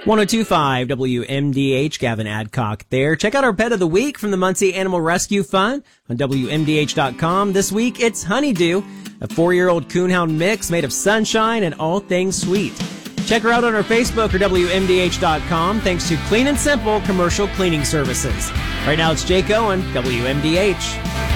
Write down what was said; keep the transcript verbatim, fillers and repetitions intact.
one oh two point five W M D H, Gavin Adcock there. Check out our Pet of the Week from the Muncie Animal Rescue Fund on W M D H dot com. This week, it's Honeydew, a four-year-old coonhound mix made of sunshine and all things sweet. Check her out on our Facebook or W M D H dot com, thanks to Clean and Simple Commercial Cleaning Services. Right now, it's Jake Owen, W M D H.